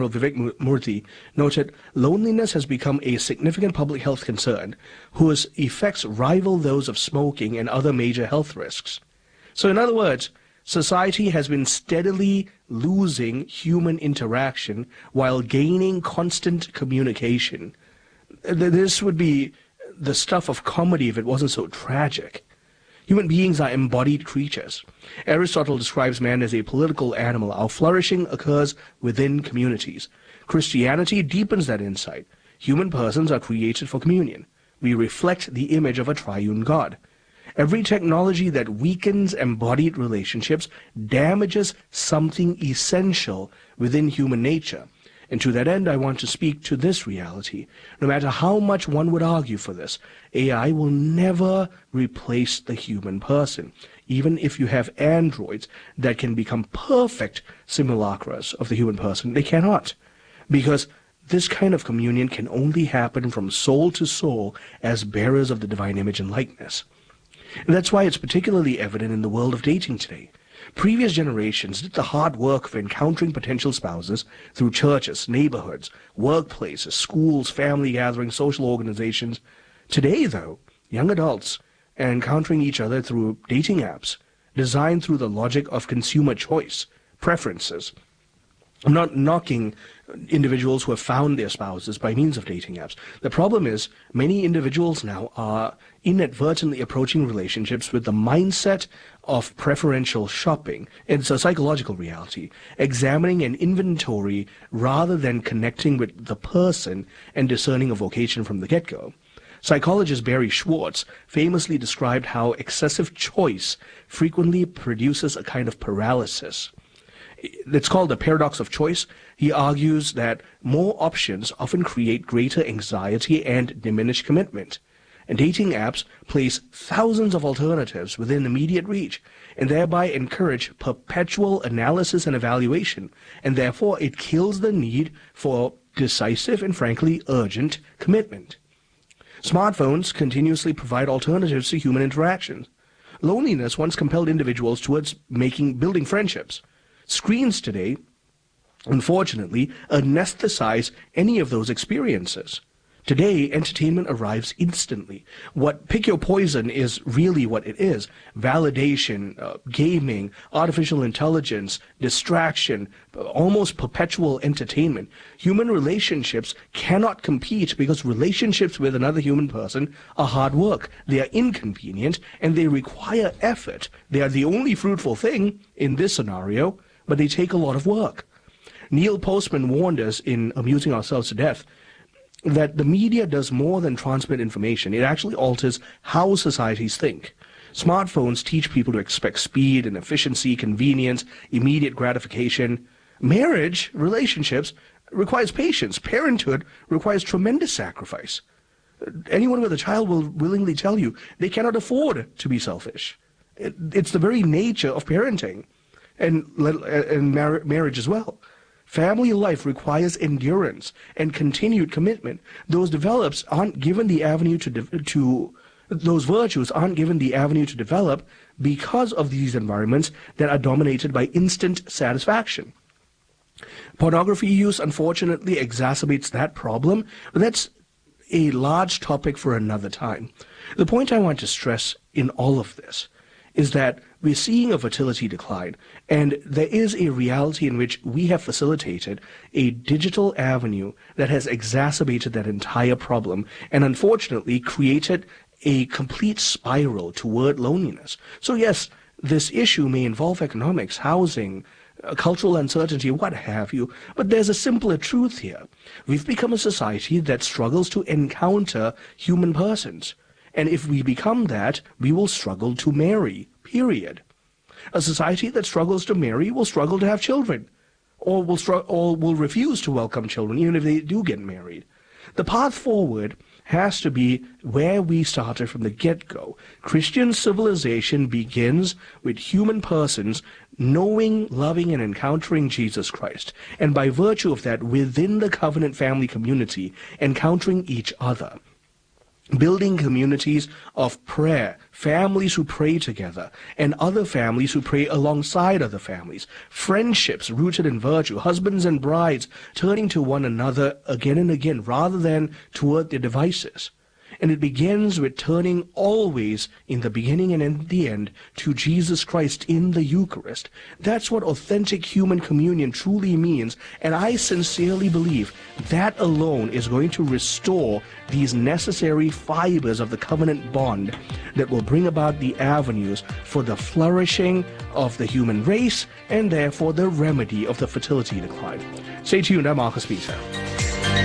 Vivek Murthy noted, loneliness has become a significant public health concern whose effects rival those of smoking and other major health risks. So in other words, society has been steadily losing human interaction while gaining constant communication. This would be the stuff of comedy if it wasn't so tragic. Human beings are embodied creatures. Aristotle describes man as a political animal. Our flourishing occurs within communities. Christianity deepens that insight. Human persons are created for communion. We reflect the image of a triune God. Every technology that weakens embodied relationships damages something essential within human nature. And to that end, I want to speak to this reality. No matter how much one would argue for this, AI will never replace the human person. Even if you have androids that can become perfect simulacras of the human person, they cannot. Because this kind of communion can only happen from soul to soul as bearers of the divine image and likeness. And that's why it's particularly evident in the world of dating today. Previous generations did the hard work of encountering potential spouses through churches, neighborhoods, workplaces, schools, family gatherings, social organizations. Today, though, young adults are encountering each other through dating apps, designed through the logic of consumer choice, preferences. I'm not knocking individuals who have found their spouses by means of dating apps. The problem is many individuals now are inadvertently approaching relationships with the mindset of preferential shopping. It's a psychological reality, examining an inventory rather than connecting with the person and discerning a vocation from the get-go. Psychologist Barry Schwartz famously described how excessive choice frequently produces a kind of paralysis. It's called the paradox of choice. He argues that more options often create greater anxiety and diminished commitment. And dating apps place thousands of alternatives within immediate reach and thereby encourage perpetual analysis and evaluation, and therefore it kills the need for decisive and frankly urgent commitment. Smartphones continuously provide alternatives to human interactions. Loneliness once compelled individuals towards building friendships. Screens today, unfortunately, anesthetize any of those experiences. Today, entertainment arrives instantly. Pick your poison is really what it is. Validation, gaming, artificial intelligence, distraction, almost perpetual entertainment. Human relationships cannot compete because relationships with another human person are hard work. They are inconvenient and they require effort. They are the only fruitful thing in this scenario, but they take a lot of work. Neil Postman warned us in Amusing Ourselves to Death that the media does more than transmit information. It actually alters how societies think. Smartphones teach people to expect speed and efficiency, convenience, immediate gratification. Marriage, relationships, requires patience. Parenthood requires tremendous sacrifice. Anyone with a child will willingly tell you they cannot afford to be selfish. It's the very nature of parenting and marriage as well. Family life requires endurance and continued commitment. Those virtues aren't given the avenue to develop because of these environments that are dominated by instant satisfaction. Pornography use, unfortunately, exacerbates that problem, but that's a large topic for another time. The point I want to stress in all of this is that we're seeing a fertility decline, and there is a reality in which we have facilitated a digital avenue that has exacerbated that entire problem and unfortunately created a complete spiral toward loneliness. So yes, this issue may involve economics, housing, cultural uncertainty, what have you, but there's a simpler truth here. We've become a society that struggles to encounter human persons. And if we become that, we will struggle to marry, period. A society that struggles to marry will struggle to have children, or will refuse to welcome children, even if they do get married. The path forward has to be where we started from the get-go. Christian civilization begins with human persons knowing, loving, and encountering Jesus Christ, and by virtue of that, within the covenant family community, encountering each other. building communities of prayer, families who pray together, and other families who pray alongside other families, friendships rooted in virtue, husbands and brides turning to one another again and again rather than toward their devices. And it begins with turning always, in the beginning and in the end, to Jesus Christ in the Eucharist. That's what authentic human communion truly means, and I sincerely believe that alone is going to restore these necessary fibers of the covenant bond that will bring about the avenues for the flourishing of the human race and therefore the remedy of the fertility decline. Stay tuned, I'm Marcus Peter.